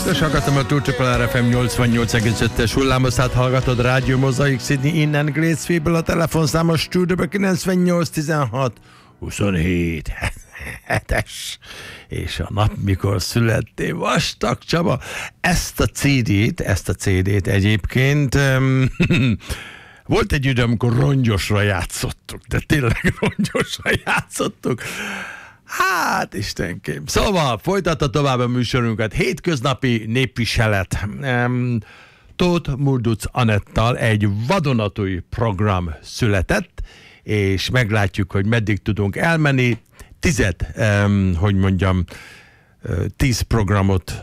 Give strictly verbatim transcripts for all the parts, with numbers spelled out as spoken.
Kedves hallgatom, a Túlcsopolár ef em nyolcvannyolc egész ötös hullámoszát hallgatod, Rádió Mozaik Sydney, innen Grészféből, a telefonszám a stúdióban kilencvennyolc tizenhat huszonhét hetes, és a nap mikor születtél, Vastag Csaba. Ezt a cé dét, ezt a cé dét egyébként um, volt egy idő, amikor rongyosra játszottuk, de tényleg rongyosra játszottuk. Hát, Istenkém. Szóval, folytatta tovább a műsorunkat. Hétköznapi népviselet. Um, Tóth Murduc Anettal egy vadonatúj program született, és meglátjuk, hogy meddig tudunk elmenni. Tized, um, hogy mondjam, tíz programot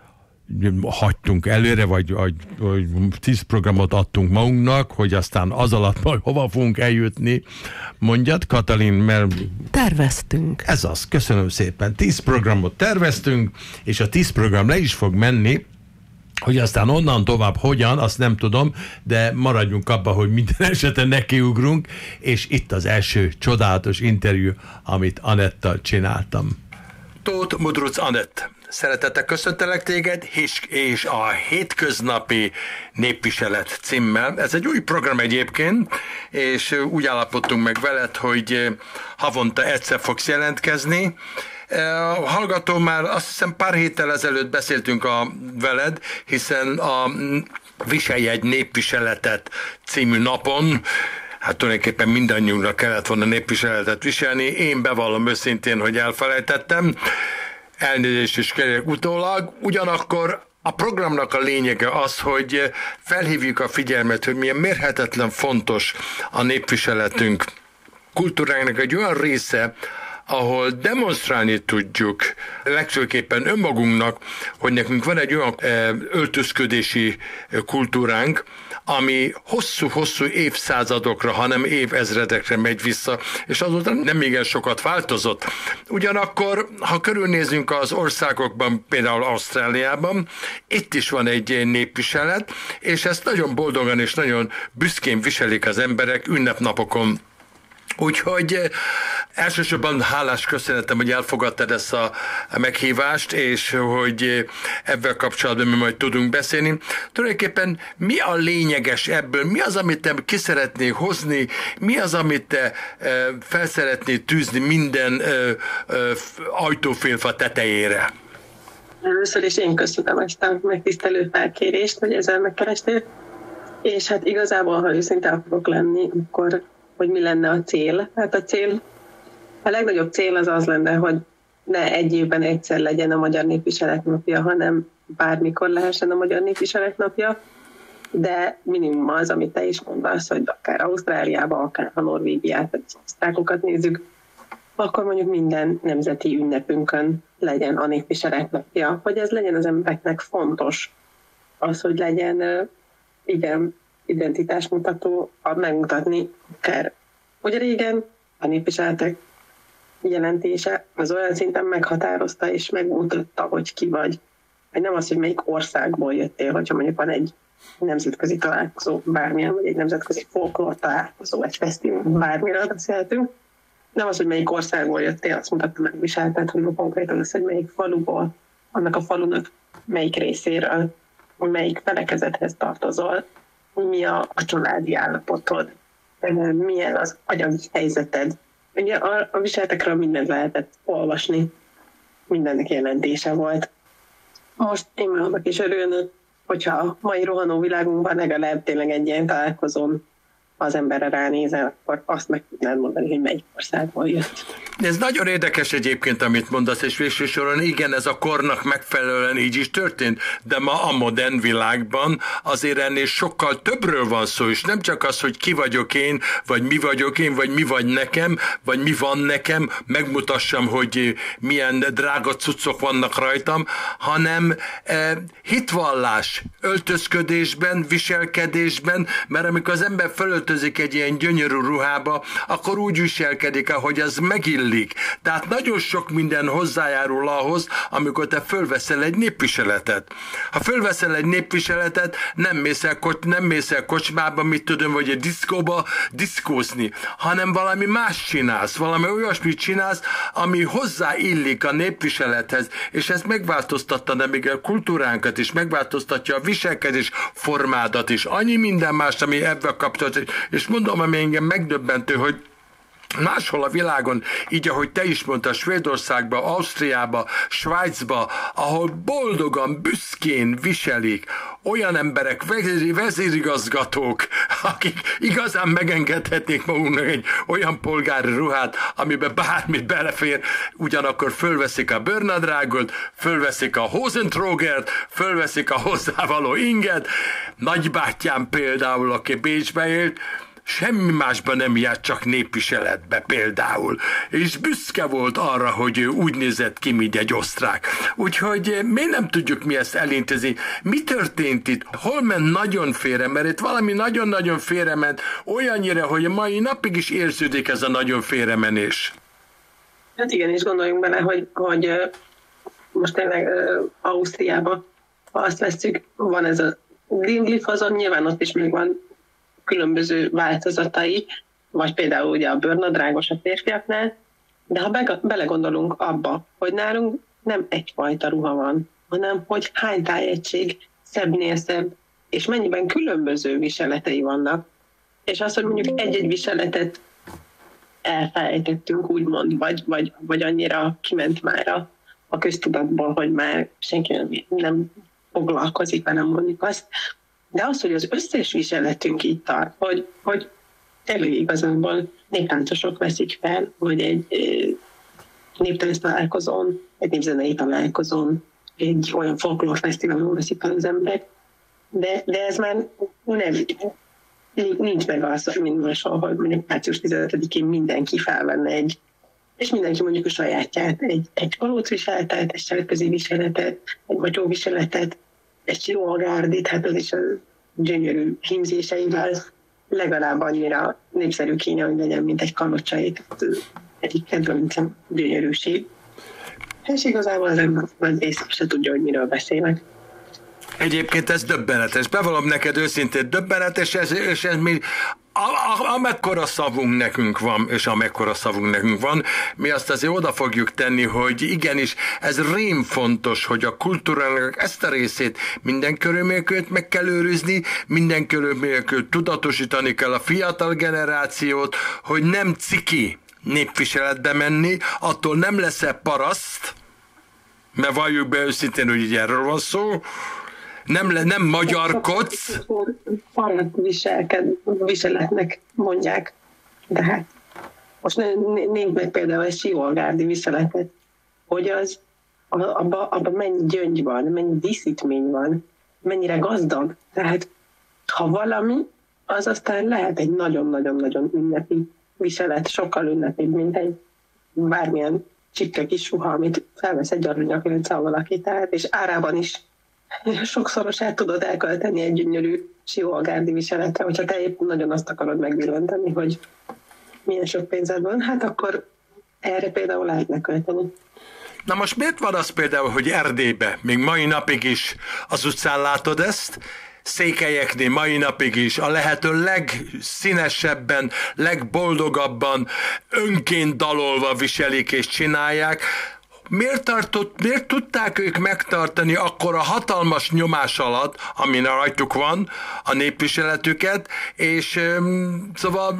hagytunk előre, vagy, vagy, vagy tíz programot adtunk magunknak, hogy aztán az alatt majd hova fogunk eljutni. Mondjad, Katalin, mert... Terveztünk. Ez az, köszönöm szépen. Tíz programot terveztünk, és a tíz program le is fog menni, hogy aztán onnan tovább hogyan, azt nem tudom, de maradjunk abba, hogy minden esetben nekiugrunk, és itt az első csodálatos interjú, amit Anettal csináltam. Tóth Murduc Anett, szeretettel köszöntelek téged, és a Hétköznapi Népviselet címmel. Ez egy új program egyébként, és úgy állapodtunk meg veled, hogy havonta egyszer fogsz jelentkezni. A hallgató már azt hiszem pár héttel ezelőtt beszéltünk a veled, hiszen a Viselj egy népviseletet című napon, hát tulajdonképpen mindannyiunknak kellett volna népviseletet viselni. Én bevallom őszintén, hogy elfelejtettem. Elnézést is kérek utólag. Ugyanakkor a programnak a lényege az, hogy felhívjuk a figyelmet, hogy milyen mérhetetlen fontos a népviseletünk kultúrájának egy olyan része, ahol demonstrálni tudjuk legfőképpen önmagunknak, hogy nekünk van egy olyan öltözködési kultúránk, ami hosszú-hosszú évszázadokra, hanem évezredekre megy vissza, és azóta nem igen sokat változott. Ugyanakkor, ha körülnézünk az országokban, például Ausztráliában, itt is van egy népviselet, és ezt nagyon boldogan és nagyon büszkén viselik az emberek ünnepnapokon. Úgyhogy elsősorban hálás köszönetem, hogy elfogadtad ezt a meghívást, és hogy ebben kapcsolatban mi majd tudunk beszélni. Tulajdonképpen mi a lényeges ebből? Mi az, amit te ki szeretnél hozni? Mi az, amit te fel szeretnél tűzni minden ajtófélfa tetejére? Először is én köszönöm ezt a megtisztelő felkérést, hogy ezzel megkerestél. És hát igazából, ha őszinte akarok lenni, akkor hogy mi lenne a cél. Hát a cél, a legnagyobb cél az az lenne, hogy ne egy évben egyszer legyen a Magyar Népviselet napja, hanem bármikor lehessen a Magyar Népviselet napja, de minimum az, amit te is mondasz, hogy akár Ausztráliában, akár a Norvégiát, vagy az osztrákokat nézzük, akkor mondjuk minden nemzeti ünnepünkön legyen a Népviselet napja, hogy ez legyen az embereknek fontos. Az, hogy legyen igen, identitásmutató, megmutatni akár. Ugye régen a népviseletek jelentése az olyan szinten meghatározta és megmutatta, hogy ki vagy. Vagy nem az, hogy melyik országból jöttél, hogyha mondjuk van egy nemzetközi találkozó bármilyen, vagy egy nemzetközi folklór találkozó, egy fesztivál, bármiről beszélhetünk. Nem az, hogy melyik országból jöttél, azt mutatta meg viseltet, hanem konkrétan az, hogy melyik faluból, annak a falunak melyik részéről, hogy melyik felekezethez tartozol, mi a, a családi állapotod, milyen az anyagi helyzeted. Ugye a, a viseletekről mindent lehetett olvasni, mindennek jelentése volt. Most én már annak is örülni, hogyha a mai rohanó világunkban legalább tényleg egy ilyen találkozón az emberre ránézel, akkor azt meg tudnád mondani, hogy melyik országból jött. Ez nagyon érdekes egyébként, amit mondasz, és végső soron igen, ez a kornak megfelelően így is történt, de ma a modern világban azért ennél sokkal többről van szó, és nem csak az, hogy ki vagyok én, vagy mi vagyok én, vagy mi vagy nekem, vagy mi van nekem, megmutassam, hogy milyen drága cuccok vannak rajtam, hanem eh, hitvallás, öltözködésben, viselkedésben, mert amikor az ember fölölt egy ilyen gyönyörű ruhába, akkor úgy viselkedik, ahogy az megillik illik. Tehát nagyon sok minden hozzájárul ahhoz, amikor te fölveszel egy népviseletet. Ha fölveszel egy népviseletet, nem mész el, nem mész el kocsmába, mit tudom, vagy egy diszkóba diszkózni, hanem valami más csinálsz, valami olyasmit csinálsz, ami hozzáillik a népviselethez, és ez megváltoztatta nem még a kultúránkat is, megváltoztatja a viselkedés formádat is, annyi minden más, ami ebben kapcsolatos. És mondom, ami engem megdöbbentő, hogy máshol a világon, így ahogy te is mondtad, Svédországba, Ausztriába, Svájcba, ahol boldogan, büszkén viselik olyan emberek, vezérigazgatók, akik igazán megengedhetnék magunknak egy olyan polgári ruhát, amiben bármit belefér, ugyanakkor fölveszik a bőrnadrágot, fölveszik a hosentrógert, fölveszik a hozzávaló inget. Nagybátyám például, aki Bécsbe élt, semmi másban nem járt, csak népviseletbe például. És büszke volt arra, hogy ő úgy nézett ki, mint egy osztrák. Úgyhogy mi nem tudjuk mi ezt elintézni. Mi történt itt? Hol ment nagyon félre? Mert itt valami nagyon-nagyon félrement, olyannyira, hogy a mai napig is érződik ez a nagyon félremenés. Hát igen, és gondoljunk bele, hogy, hogy most tényleg Ausztriában, ha azt vesszük, van ez a dinglifazon, nyilván ott is még van különböző változatai, vagy például ugye a bőrnadrágos a férfiaknál, de ha be, belegondolunk abba, hogy nálunk nem egyfajta ruha van, hanem hogy hány tájegység szebbnél szebb, és mennyiben különböző viseletei vannak, és az, hogy mondjuk egy-egy viseletet elfelejtettünk, úgymond, vagy, vagy, vagy annyira kiment már a, a köztudatból, hogy már senki nem, nem foglalkozik vele, mondjuk azt. De az, hogy az összes viseletünk így tart, hogy, hogy elő igazából néptáncosok veszik fel, vagy egy néptánc találkozón, egy népzenei találkozón, egy olyan folklórfesztiválon veszik fel az emberek, de, de ez már nem, nincs meg az, mint máshol, hogy mondjuk március tizenötödikén mindenki felvenne egy, és mindenki mondjuk a sajátját, egy, egy kalócviseletet, egy selközi viseletet, egy matyóviseletet, egy siógagárdit, hát az is a gyönyörű hímzéseivel legalább annyira népszerű kéne, hogy legyen, mint egy kalocsait. Egyik kedvencem gyönyörűség. És igazából az ember nagy része se tudja, hogy miről beszélek. Egyébként ez döbbenetes. Bevallom neked őszintén döbbenetes, és ez, és ez mi A, a, amekkora szavunk nekünk van, és amekkora szavunk nekünk van, mi azt azért oda fogjuk tenni, hogy igenis, ez rém fontos, hogy a kultúrának ezt a részét minden körülmények között meg kell őrizni, minden körülmények között tudatosítani kell a fiatal generációt, hogy nem ciki népviseletbe menni, attól nem lesz-e paraszt, mert valljuk be őszintén, hogy így erről van szó, Nem, le, nem magyarkodsz. Paraszt viseletnek mondják. De hát most nézd meg például egy siógárdi viseletet, hogy az abban abba mennyi gyöngy van, mennyi díszítmény van, mennyire gazdag. Tehát ha valami, az aztán lehet egy nagyon-nagyon-nagyon ünnepi viselet, sokkal ünnepibb, mint egy bármilyen csipke kis ruha, amit felvesz egy aranyaglánccal valaki, tehát, és árában is sokszorosát tudod elkölteni egy gyönyörű siógárdi viseletre, hogyha te épp nagyon azt akarod megvillantani, hogy milyen sok pénzed van, hát akkor erre például lehetne költeni. Na most miért van az például, hogy Erdélybe, még mai napig is az utcán látod ezt, Székelyeknél mai napig is a lehető legszínesebben, legboldogabban önként dalolva viselik és csinálják. Miért, tartott, miért tudták ők megtartani akkor a hatalmas nyomás alatt, amin rajtuk van, a népviseletüket, és um, szóval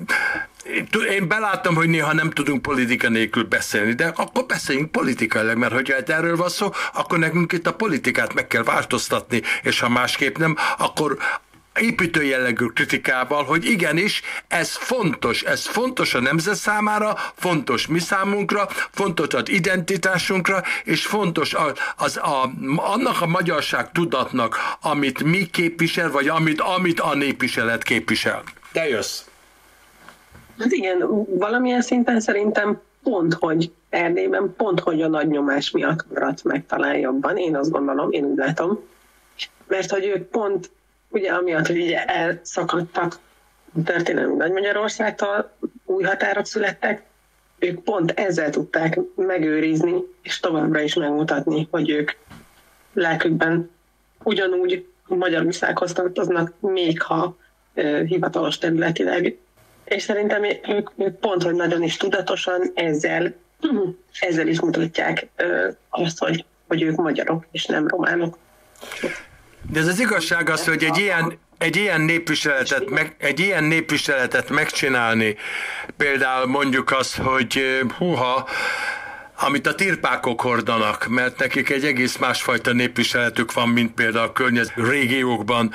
én belátom, hogy néha nem tudunk politika nélkül beszélni, de akkor beszéljünk politikailag, mert hogyha erről van szó, akkor nekünk itt a politikát meg kell változtatni, és ha másképp nem, akkor építő jellegű kritikával, hogy igenis, ez fontos, ez fontos a nemzet számára, fontos mi számunkra, fontos az identitásunkra, és fontos az, az a, annak a magyarság tudatnak, amit mi képvisel, vagy amit, amit a népviselet képvisel. Te jössz. Hát igen, valamilyen szinten szerintem pont, hogy Erdélyben, pont, hogy a nagy nyomás miatt maradt meg talán jobban, én azt gondolom, én úgy látom, mert hogy ők pont ugye amiatt, hogy ugye elszakadtak történelmi Nagy-Magyarországtól, új határok születtek, ők pont ezzel tudták megőrizni, és továbbra is megmutatni, hogy ők lelkükben ugyanúgy Magyarországhoz tartoznak, még ha uh, hivatalos területileg. És szerintem ők, ők pont, hogy nagyon is tudatosan ezzel, ezzel is mutatják uh, azt, hogy, hogy ők magyarok, és nem románok. De ez az igazság az, hogy egy ilyen, egy ilyen népviseletet, meg, egy ilyen népviseletet megcsinálni, például mondjuk az, hogy húha, amit a tirpákok hordanak, mert nekik egy egész másfajta népviseletük van, mint például a környező régiókban.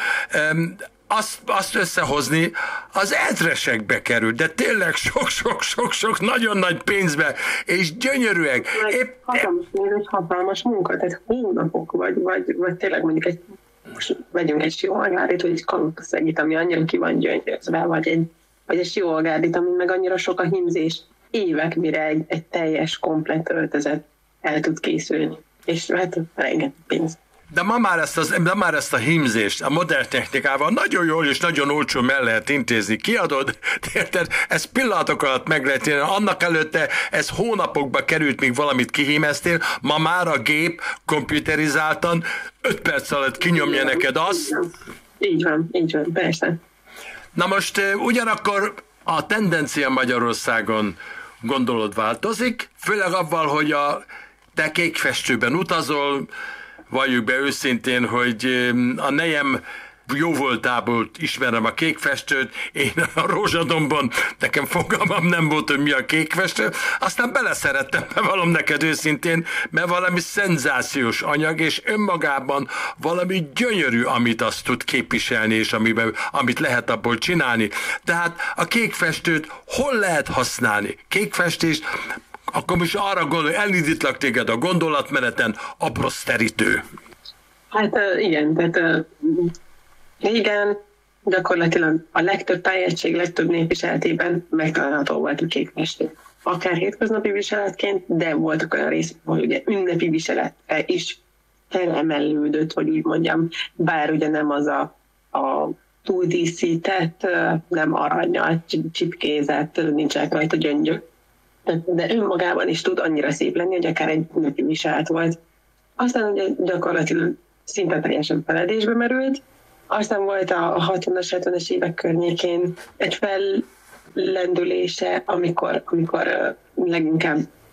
Azt, azt összehozni, az ezresekbe kerül, de tényleg sok-sok-sok-sok nagyon nagy pénzbe, és gyönyörűek. Épp, hatalmas, épp... hatalmas munka, tehát hónapok, vagy, vagy, vagy tényleg mondjuk egy, most vegyünk egy sióolgárit, vagy egy kalotaszegít, ami annyira ki van gyöngyözve, vagy egy, vagy egy sióolgárit, ami meg annyira sok a hímzés, évek, mire egy, egy teljes, komplett öltözet el tud készülni. És hát rengeteg pénz. De ma már, ezt az, de már ezt a hímzést a modern technikával nagyon jól és nagyon olcsón el lehet intézni. Kiadod, érted? Ez pillanatok alatt meg lehet tenni. Annak előtte ez hónapokba került, míg valamit kihímeztél. Ma már a gép komputerizáltan öt perc alatt kinyomja neked azt. Így van, így van, persze. Na most ugyanakkor a tendencia Magyarországon gondolod változik, főleg avval, hogy a te kékfestőben utazol, valljuk be őszintén, hogy a nejem jóvoltából ismerem a kékfestőt, én a Rózsadombon nekem fogalmam nem volt, hogy mi a kékfestő, aztán beleszerettem, bevallom neked őszintén, mert valami szenzációs anyag, és önmagában valami gyönyörű, amit azt tud képviselni, és amiben, amit lehet abból csinálni. Tehát a kékfestőt hol lehet használni? Kékfestést, akkor most arra gondolj, elindítlak téged a gondolatmeneten, a proszterítő. Hát igen, tehát régen gyakorlatilag a legtöbb tájegység, legtöbb népviseletében megtalálható volt a kékfestő. Akár hétköznapi viseletként, de voltak olyan részek, hogy ugye ünnepi viseletre is felemelődött, hogy úgy mondjam, bár ugye nem az a, a túldíszített, nem aranyal csipkézett, nincsenek rajta gyöngyök, de önmagában is tud annyira szép lenni, hogy akár egy ünnepi viselet volt. Aztán ugye gyakorlatilag szinte teljesen feledésbe merült, aztán volt a hatvanas, hetvenes évek környékén egy fellendülése, amikor, amikor leginkább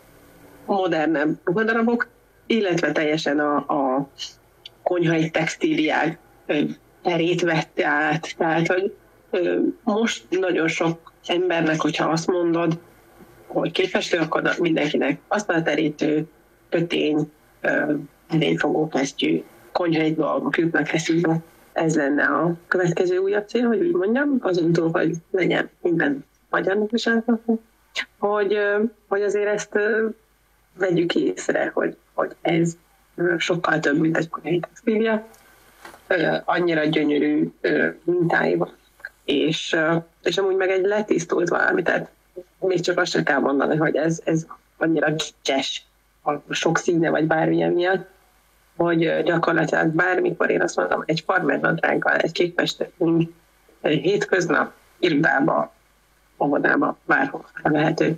modernebb ruhadarabok, illetve teljesen a, a konyhai textíliák terét vette át. Tehát, hogy most nagyon sok embernek, hogyha azt mondod, hogy kékfestő, akkor mindenkinek asztalterítő, kötény, edényfogó kesztyű, konyhai dolgok jutnak eszünkbe. Ez lenne a következő újabb cél, hogy úgy mondjam, azon túl, hogy legyen minden magyar viseletnek, hogy, hogy azért ezt vegyük észre, hogy, hogy ez sokkal több, mint egy konyhai textília. Annyira gyönyörű mintái van, és, és amúgy meg egy letisztult valami, tehát még csak azt sem kell mondani, hogy ez, ez annyira kicses a sok színe, vagy bármilyen miatt, hogy gyakorlatilag bármikor én azt mondom, egy farmernadrággal, egy kékfestőnk, egy hétköznap, irodába, óvodába, bárhol lehető.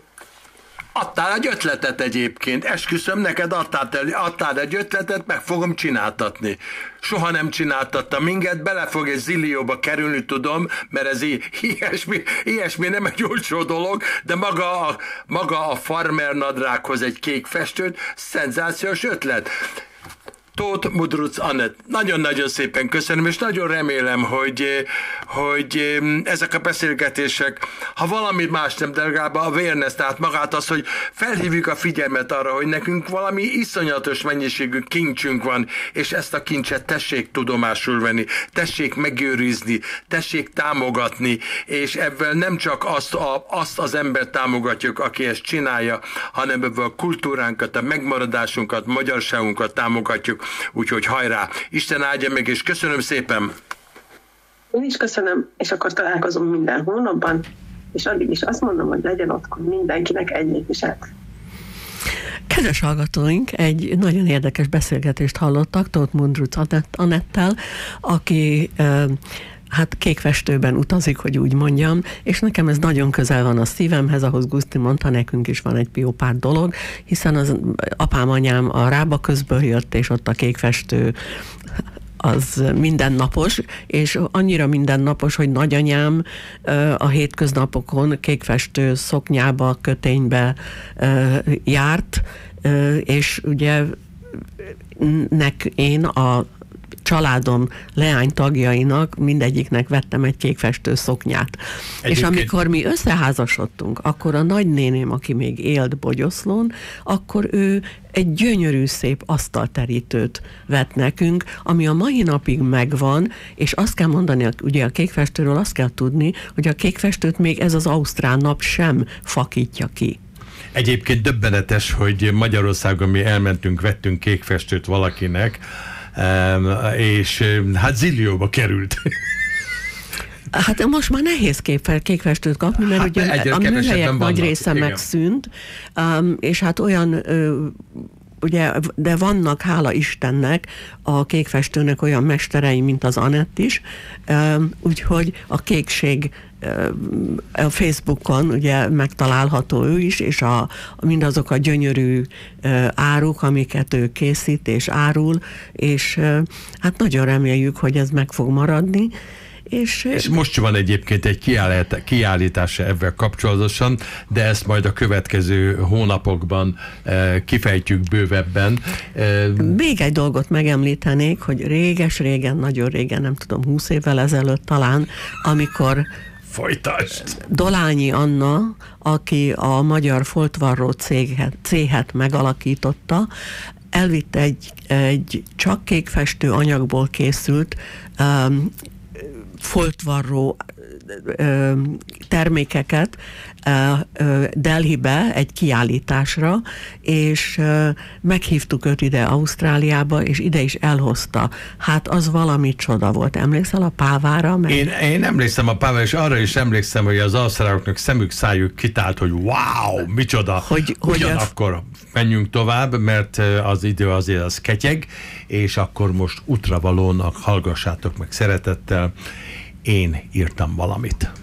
Adtál egy ötletet egyébként, esküszöm, neked adtál, adtál egy ötletet, meg fogom csináltatni. Soha nem csináltattam minket, bele fog egy zillióba kerülni, tudom, mert ez ilyesmi, ilyesmi nem egy olcsó dolog, de maga a, maga a farmer nadrághoz egy kék festőt, szenzációs ötlet. Tóth Mudrucz Anett, nagyon-nagyon szépen köszönöm, és nagyon remélem, hogy, hogy ezek a beszélgetések, ha valami más nem, de legalább a awareness, tehát magát az, hogy felhívjuk a figyelmet arra, hogy nekünk valami iszonyatos mennyiségű kincsünk van, és ezt a kincset tessék tudomásul venni, tessék megőrizni, tessék támogatni, és ebből nem csak azt, a, azt az embert támogatjuk, aki ezt csinálja, hanem ebből a kultúránkat, a megmaradásunkat, magyarságunkat támogatjuk. Úgyhogy hajrá! Isten áldja meg, és köszönöm szépen! Én is köszönöm, és akkor találkozunk minden hónapban, és addig is azt mondom, hogy legyen otthon mindenkinek egy népviselet. Kedves hallgatóink, egy nagyon érdekes beszélgetést hallottak Tóth Mudrucz Anettel, aki hát kékfestőben utazik, hogy úgy mondjam, és nekem ez nagyon közel van a szívemhez, ahhoz Guszti mondta, nekünk is van egy jó pár dolog, hiszen az apám, anyám a Rába közből jött, és ott a kékfestő az mindennapos, és annyira mindennapos, hogy nagyanyám a hétköznapokon kékfestő szoknyába, köténybe járt, és ugye nek én a családom leány tagjainak mindegyiknek vettem egy kékfestő szoknyát. Egyébként... És amikor mi összeházasodtunk, akkor a nagynéném, aki még élt Bogyoszlón, akkor ő egy gyönyörű szép asztalterítőt vett nekünk, ami a mai napig megvan, és azt kell mondani, ugye a kékfestőről azt kell tudni, hogy a kékfestőt még ez az ausztrál nap sem fakítja ki. Egyébként döbbenetes, hogy Magyarországon mi elmentünk, vettünk kékfestőt valakinek, és hát zillióba került. Hát most már nehéz kék, kékfestőt kapni, mert hát ugye a műhelyek nagy része igen. megszűnt, és hát olyan, ugye, de vannak, hála Istennek, a kékfestőnek olyan mesterei, mint az Anett is, úgyhogy a kékség a Facebookon ugye megtalálható ő is, és a, mindazok a gyönyörű áruk, amiket ő készít és árul, és hát nagyon reméljük, hogy ez meg fog maradni. És, és most van egyébként egy kiállít, kiállítása ebben kapcsolatosan, de ezt majd a következő hónapokban e, kifejtjük bővebben. E, Még egy dolgot megemlítenék, hogy réges-régen, nagyon régen, nem tudom, húsz évvel ezelőtt talán, amikor Folytasd. Dolányi Anna, aki a Magyar Foltvarró céget, céhet megalakította, elvitte egy, egy csak kékfestő anyagból készült um, foltvarró termékeket Delhibe egy kiállításra, és meghívtuk őt ide Ausztráliába, és ide is elhozta. Hát az valami csoda volt. Emlékszel a pávára? Meg... Én, én emlékszem a pávára, és arra is emlékszem, hogy az ausztráloknak szemük szájuk kitált, hogy wow, micsoda. Hogy, Ugyanakkor hogy menjünk tovább, mert az idő azért az ketyeg, és akkor most útravalónak hallgassátok meg szeretettel. Én írtam valamit.